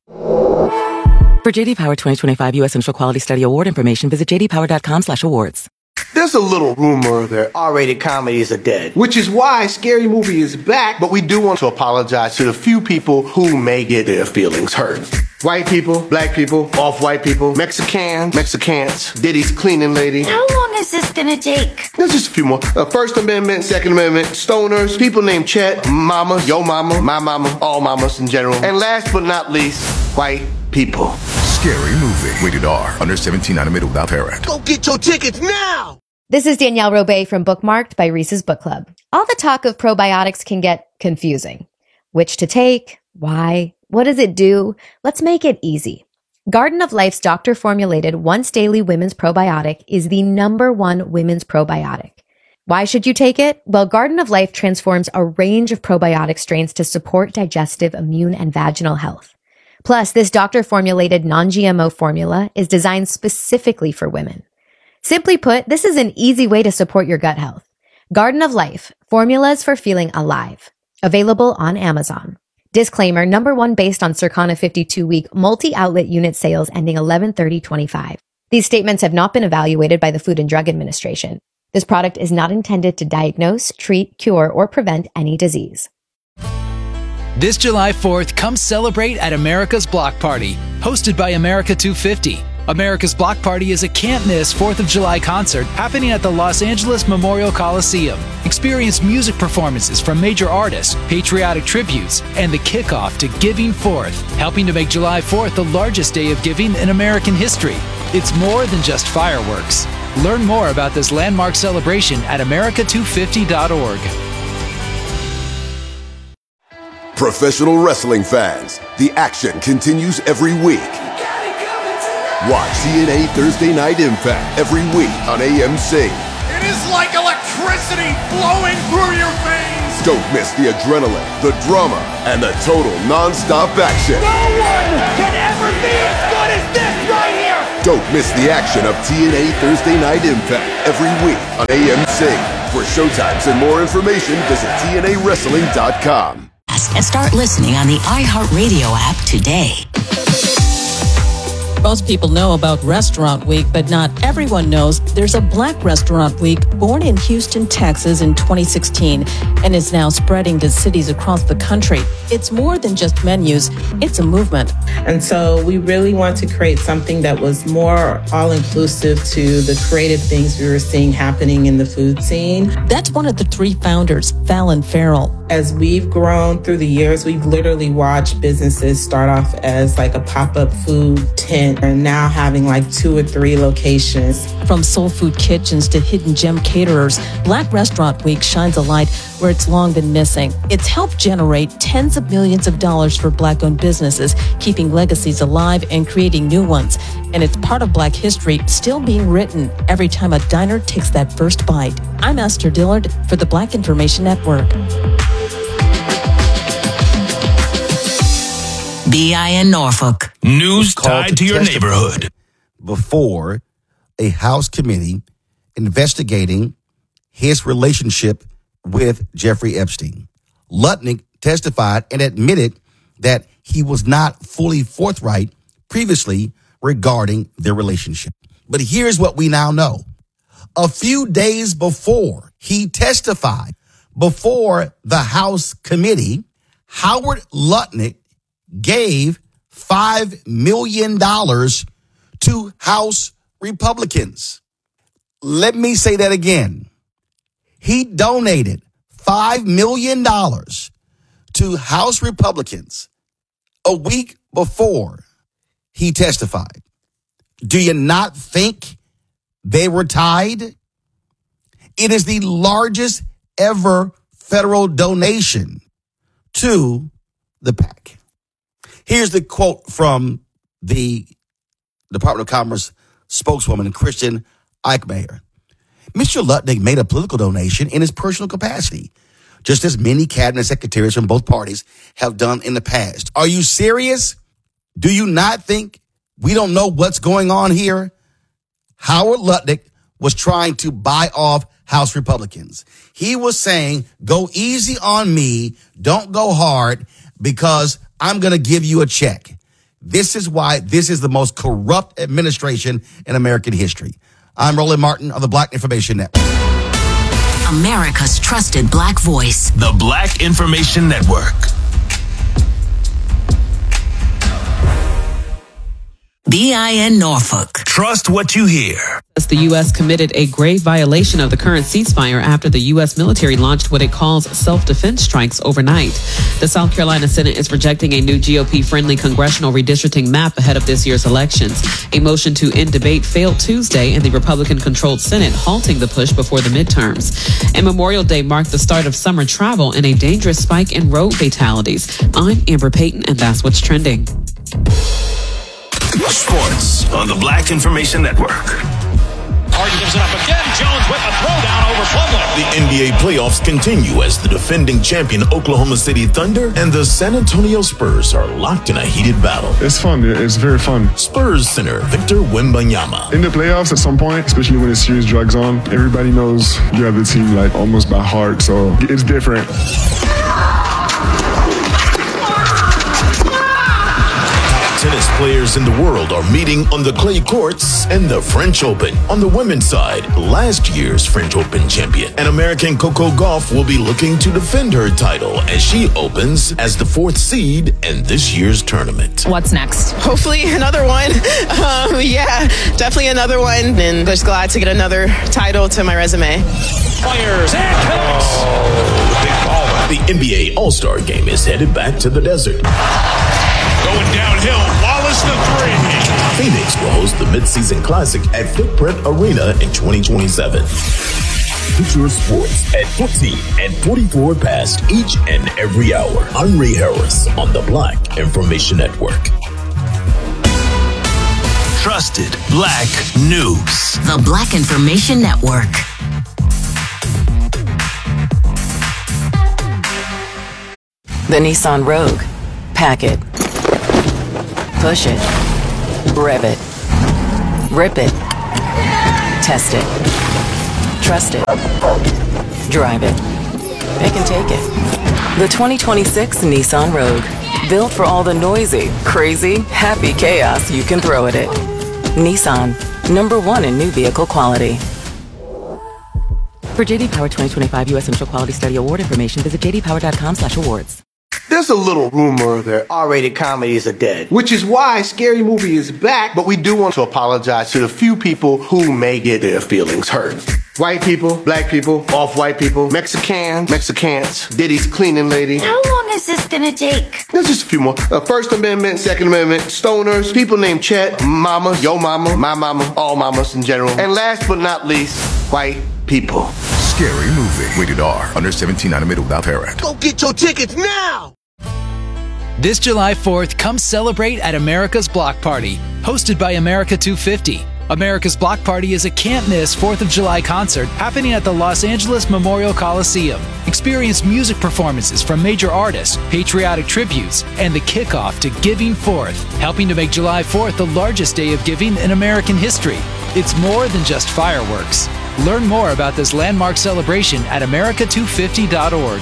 For J.D. Power 2025 U.S. Central Quality Study Award information, visit jdpower.com/awards. There's a little rumor that R-rated comedies are dead, which is why Scary Movie is back, but we do want to apologize to the few people who may get their feelings hurt. White people, black people, off-white people, Mexicans, Diddy's cleaning lady. How long is this gonna take? There's just a few more. First Amendment, Second Amendment, stoners, people named Chet, mamas, yo mama, my mama, all mamas in general. And last but not least, white people. Scary Movie. Rated R. Under 17, animated without parent. Go get your tickets now! This is Danielle Robay from Bookmarked by Reese's Book Club. All the talk of probiotics can get confusing. Which to take? Why? What does it do? Let's make it easy. Garden of Life's doctor-formulated once-daily women's probiotic is the #1 women's probiotic. Why should you take it? Well, Garden of Life transforms a range of probiotic strains to support digestive, immune, and vaginal health. Plus, this doctor-formulated non-GMO formula is designed specifically for women. Simply put, this is an easy way to support your gut health. Garden of Life, formulas for feeling alive. Available on Amazon. Disclaimer, #1 based on Circana 52-week multi-outlet unit sales ending 11/30/25. These statements have not been evaluated by the Food and Drug Administration. This product is not intended to diagnose, treat, cure, or prevent any disease. This July 4th, come celebrate at America's Block Party, hosted by America 250. America's Block Party is a can't-miss 4th of July concert happening at the Los Angeles Memorial Coliseum. Experience music performances from major artists, patriotic tributes, and the kickoff to Giving Forth, helping to make July 4th the largest day of giving in American history. It's more than just fireworks. Learn more about this landmark celebration at America250.org. Professional wrestling fans, the action continues every week. Watch TNA Thursday Night Impact every week on AMC. It is like electricity flowing through your veins. Don't miss the adrenaline, the drama, and the total non-stop action. No one can ever be as good as this right here. Don't miss the action of TNA Thursday Night Impact every week on AMC. For showtimes and more information, visit TNAWrestling.com. And start listening on the iHeartRadio app today. Most people know about Restaurant Week, but not everyone knows there's a Black Restaurant Week born in Houston, Texas in 2016 and is now spreading to cities across the country. It's more than just menus, it's a movement. And so we really want to create something that was more all-inclusive to the creative things we were seeing happening in the food scene. That's one of the three founders, Fallon Farrell. As we've grown through the years, we've literally watched businesses start off as like a pop-up food tent and now having like 2 or 3 locations. From soul food kitchens to hidden gem caterers, Black Restaurant Week shines a light where it's long been missing. It's helped generate tens of millions of dollars for Black-owned businesses, keeping legacies alive and creating new ones. And it's part of Black history still being written every time a diner takes that first bite. I'm Esther Dillard for the Black Information Network. BIN Norfolk. News tied to your neighborhood. Before a House committee investigating his relationship with Jeffrey Epstein. Lutnick testified and admitted that he was not fully forthright previously regarding their relationship. But here's what we now know. A few days before he testified before the House committee, Howard Lutnick gave $5 million to House Republicans. Let me say that again. He donated $5 million to House Republicans a week before he testified. Do you not think they were tied? It is the largest ever federal donation to the PAC. Here's the quote from the Department of Commerce spokeswoman, Christian Eichmeyer. Mr. Lutnick made a political donation in his personal capacity, just as many cabinet secretaries from both parties have done in the past. Are you serious? Do you not think we don't know what's going on here? Howard Lutnick was trying to buy off House Republicans. He was saying, go easy on me, don't go hard, because I'm going to give you a check. This is why this is the most corrupt administration in American history. I'm Roland Martin of the Black Information Network. America's trusted Black voice. The Black Information Network. BIN Norfolk. Trust what you hear. The U.S. committed a grave violation of the current ceasefire after the U.S. military launched what it calls self-defense strikes overnight. The South Carolina Senate is rejecting a new GOP-friendly congressional redistricting map ahead of this year's elections. A motion to end debate failed Tuesday in the Republican-controlled Senate, halting the push before the midterms. And Memorial Day marked the start of summer travel and a dangerous spike in road fatalities. I'm Amber Payton, and that's what's trending. Sports on the Black Information Network. Harden gives it up again. Jones with a throwdown over Plumlee. The NBA playoffs continue as the defending champion Oklahoma City Thunder and the San Antonio Spurs are locked in a heated battle. It's fun. It's very fun. Spurs center Victor Wembanyama. In the playoffs at some point, especially when the series drags on, everybody knows you have the team like almost by heart, so it's different. Tennis players in the world are meeting on the clay courts and the French Open. On the women's side, last year's French Open champion and American Coco Gauff will be looking to defend her title as she opens as the 4th seed in this year's tournament. What's next? Hopefully another one. Yeah, definitely another one. And just glad to get another title to my resume. Fires and connects. The NBA All-Star Game is headed back to the desert. Going downhill, Wallace the three. Phoenix will host the Mid-Season Classic at Footprint Arena in 2027. Get your sports at 14 and 44 past each and every hour. I'm Ray Harris on the Black Information Network. Trusted Black News. The Black Information Network. The Nissan Rogue. Pack it. Push it. Rev it. Rip it. Test it. Trust it. Drive it. They can take it. The 2026 Nissan Rogue. Built for all the noisy, crazy, happy chaos you can throw at it. Nissan. #1 in new vehicle quality. For JD Power 2025 U.S. Initial Quality Study Award information, visit jdpower.com/awards. There's a little rumor that R-rated comedies are dead, which is why Scary Movie is back, but we do want to apologize to the few people who may get their feelings hurt. White people, black people, off-white people, Mexicans, Diddy's cleaning lady. How long is this gonna take? There's just a few more. First Amendment, Second Amendment, stoners, people named Chet, mama, yo mama, my mama, all mamas in general. And last but not least, white people. Scary Movie. Rated R. Under 17, animated without parent. Go get your tickets now! This July 4th, come celebrate at America's Block Party, hosted by America 250. America's Block Party is a can't-miss 4th of July concert happening at the Los Angeles Memorial Coliseum. Experience music performances from major artists, patriotic tributes, and the kickoff to Giving Forth, helping to make July 4th the largest day of giving in American history. It's more than just fireworks. Learn more about this landmark celebration at america250.org.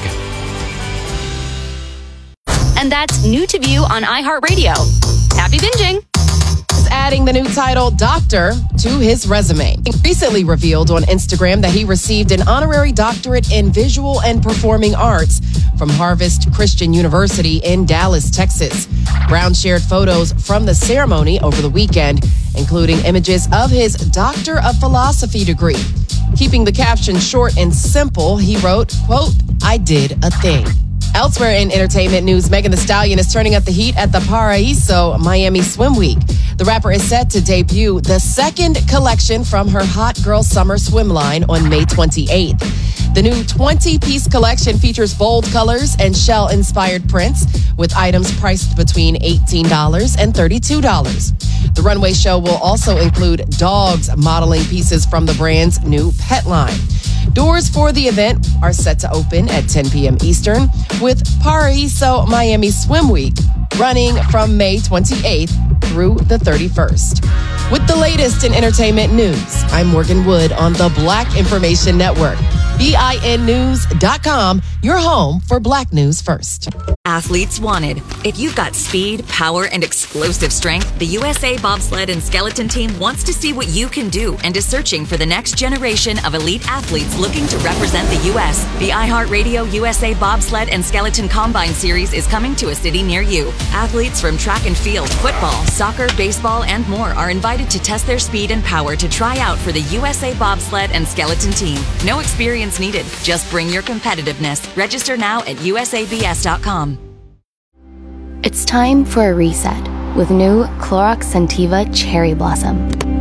And that's new to view on iHeartRadio. Happy binging! Adding the new title Doctor to his resume. He recently revealed on Instagram that he received an honorary doctorate in visual and performing arts from Harvest Christian University in Dallas, Texas. Brown shared photos from the ceremony over the weekend, including images of his Doctor of Philosophy degree. Keeping the caption short and simple, he wrote, quote, "I did a thing." Elsewhere in entertainment news, Megan Thee Stallion is turning up the heat at the Paraiso Miami Swim Week. The rapper is set to debut the second collection from her Hot Girl Summer swim line on May 28th. The new 20-piece collection features bold colors and shell-inspired prints, with items priced between $18 and $32. The runway show will also include dogs modeling pieces from the brand's new pet line. Doors for the event are set to open at 10 p.m. Eastern, with Paraiso Miami Swim Week running from May 28th through the 31st. With the latest in entertainment news, I'm Morgan Wood on the Black Information Network. BINnews.com, your home for Black News First. Athletes wanted. If you've got speed, power, and explosive strength, the USA Bobsled and Skeleton Team wants to see what you can do and is searching for the next generation of elite athletes looking to represent the U.S. The iHeartRadio USA Bobsled and Skeleton Combine Series is coming to a city near you. Athletes from track and field, football, soccer, baseball, and more are invited to test their speed and power to try out for the USA Bobsled and Skeleton Team. No experience needed. Just bring your competitiveness. Register now at usabs.com. It's time for a reset with new Clorox Scentiva Cherry Blossom.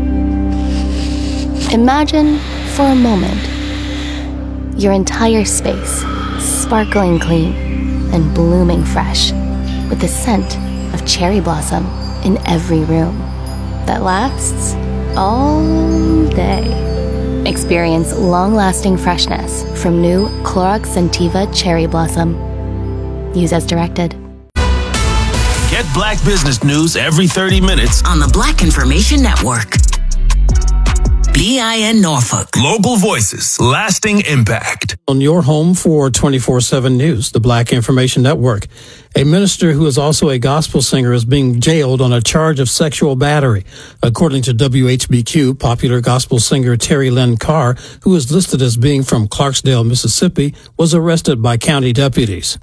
Imagine, for a moment, your entire space sparkling clean and blooming fresh with the scent of cherry blossom in every room that lasts all day. Experience long-lasting freshness from new Clorox Scentiva Cherry Blossom. Use as directed. Get Black business news every 30 minutes on the Black Information Network. BIN Norfolk. Local voices, lasting impact. On your home for 24/7 News, the Black Information Network. A minister who is also a gospel singer is being jailed on a charge of sexual battery. According to WHBQ, popular gospel singer Terry Lynn Carr, who is listed as being from Clarksdale, Mississippi, was arrested by county deputies.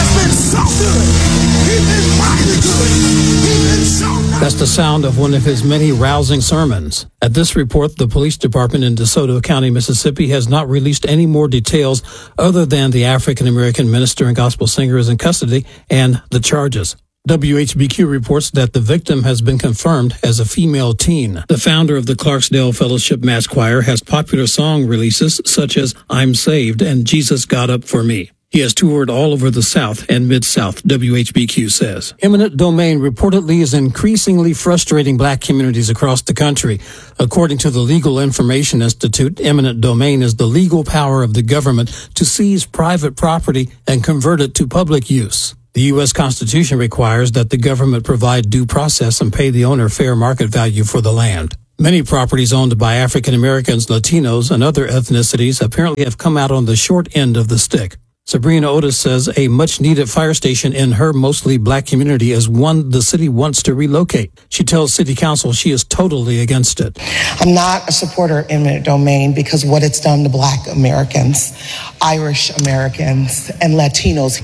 That's the sound of one of his many rousing sermons. At this report, the police department in DeSoto County, Mississippi, has not released any more details other than the African-American minister and gospel singer is in custody and the charges. WHBQ reports that the victim has been confirmed as a female teen. The founder of the Clarksdale Fellowship Mass Choir has popular song releases such as I'm Saved and Jesus Got Up For Me. He has toured all over the South and Mid-South, WHBQ says. Eminent domain reportedly is increasingly frustrating black communities across the country. According to the Legal Information Institute, eminent domain is the legal power of the government to seize private property and convert it to public use. The U.S. Constitution requires that the government provide due process and pay the owner fair market value for the land. Many properties owned by African Americans, Latinos, and other ethnicities apparently have come out on the short end of the stick. Sabrina Otis says a much-needed fire station in her mostly black community is one the city wants to relocate. She tells City Council she is totally against it. I'm not a supporter of eminent domain because what it's done to black Americans, Irish Americans, and Latinos.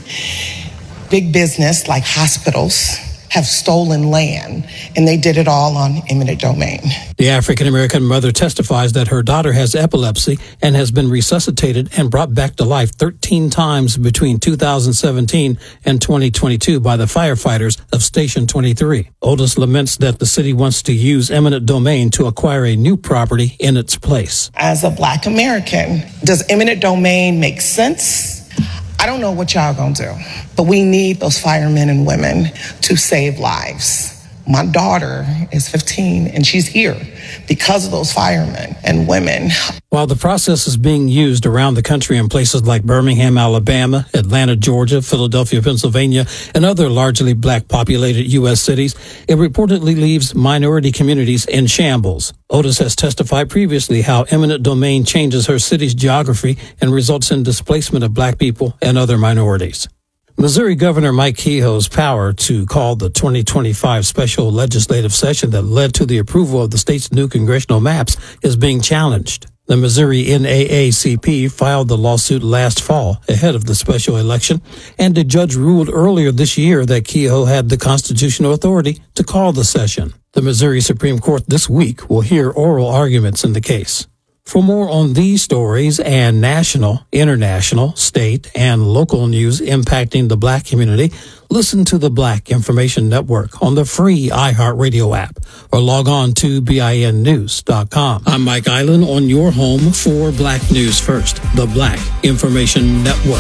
Big business like hospitals have stolen land, and they did it all on eminent domain. The African-American mother testifies that her daughter has epilepsy and has been resuscitated and brought back to life 13 times between 2017 and 2022 by the firefighters of Station 23. Otis laments that the city wants to use eminent domain to acquire a new property in its place. As a black American, does eminent domain make sense? I don't know what y'all gonna do, but we need those firemen and women to save lives. My daughter is 15 and she's here because of those firemen and women. While the process is being used around the country in places like Birmingham, Alabama, Atlanta, Georgia, Philadelphia, Pennsylvania, and other largely black populated U.S. cities, it reportedly leaves minority communities in shambles. Otis has testified previously how eminent domain changes her city's geography and results in displacement of black people and other minorities. Missouri Governor Mike Kehoe's power to call the 2025 special legislative session that led to the approval of the state's new congressional maps is being challenged. The Missouri NAACP filed the lawsuit last fall ahead of the special election, and a judge ruled earlier this year that Kehoe had the constitutional authority to call the session. The Missouri Supreme Court this week will hear oral arguments in the case. For more on these stories and national, international, state, and local news impacting the black community, listen to the Black Information Network on the free iHeartRadio app or log on to BINnews.com. I'm Mike Island on your home for Black News First, the Black Information Network.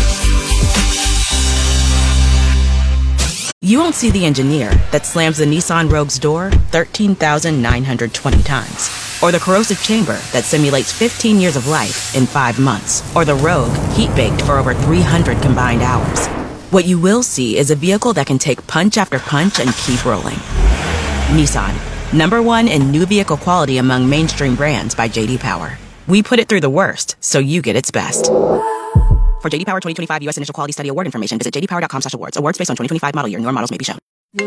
You won't see the engineer that slams the Nissan Rogue's door 13,920 times. Or the corrosive chamber that simulates 15 years of life in 5 months. Or the Rogue heat-baked for over 300 combined hours. What you will see is a vehicle that can take punch after punch and keep rolling. Nissan, #1 in new vehicle quality among mainstream brands by J.D. Power. We put it through the worst, so you get its best. For J.D. Power 2025 U.S. Initial Quality Study Award information, visit jdpower.com/awards. Awards based on 2025 model year. Newer models may be shown.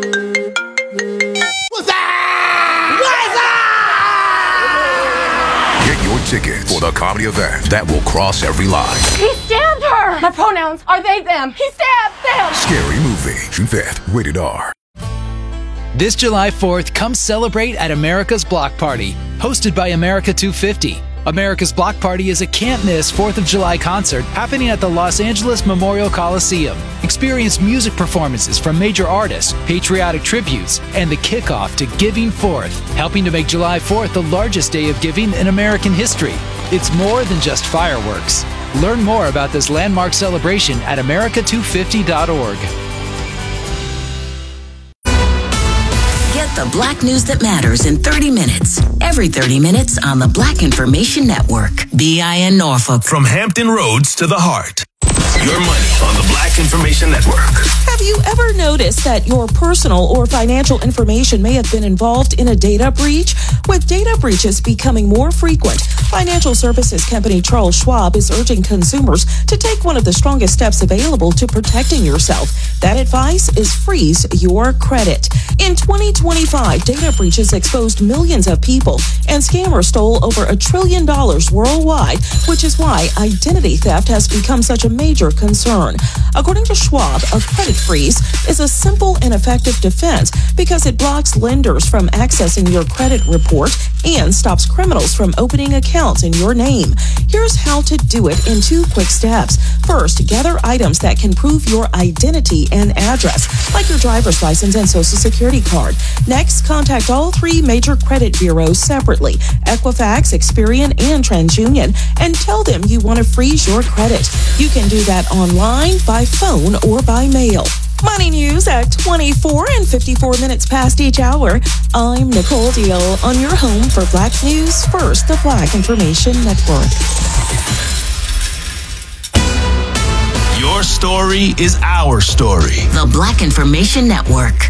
Get your tickets for the comedy event that will cross every line. He stabbed her! My pronouns are they, them. He stabbed them! Scary Movie, June 5th, rated R. This July 4th, come celebrate at America's Block Party, hosted by America 250. America's Block Party is a can't-miss 4th of July concert happening at the Los Angeles Memorial Coliseum. Experience music performances from major artists, patriotic tributes, and the kickoff to Giving Forth, helping to make July 4th the largest day of giving in American history. It's more than just fireworks. Learn more about this landmark celebration at america250.org. Get the black news that matters in 30 minutes. Every 30 minutes on the Black Information Network. BIN Norfolk. From Hampton Roads to the heart. Your money on the Black Information Network. Have you ever noticed that your personal or financial information may have been involved in a data breach? With data breaches becoming more frequent, financial services company Charles Schwab is urging consumers to take one of the strongest steps available to protecting yourself. That advice is freeze your credit. In 2025, data breaches exposed millions of people, and scammers stole over $1 trillion worldwide, which is why identity theft has become such a major concern. According to Schwab, a credit freeze is a simple and effective defense because it blocks lenders from accessing your credit report and stops criminals from opening accounts in your name. Here's how to do it in 2 quick steps. First, gather items that can prove your identity and address, like your driver's license and social security card. Next, contact all 3 major credit bureaus separately, Equifax, Experian, and TransUnion, and tell them you want to freeze your credit. You can do that online, by phone, or by mail. Money news at 24 and 54 minutes past each hour. I'm Nicole Deal on your home for Black News First, the Black Information Network. Your story is our story. The Black Information Network.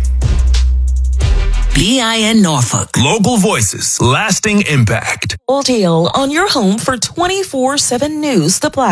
BIN Norfolk. Local voices, lasting impact. Deal on your home for 24/7 News, the Black